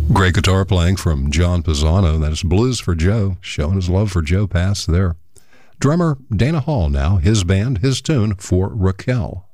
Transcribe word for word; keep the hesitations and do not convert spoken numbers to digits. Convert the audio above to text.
Great guitar playing from John Pisano. That is Blues for Joe, showing his love for Joe Pass there. Drummer Dana Hall now, his band, his tune for Raquel.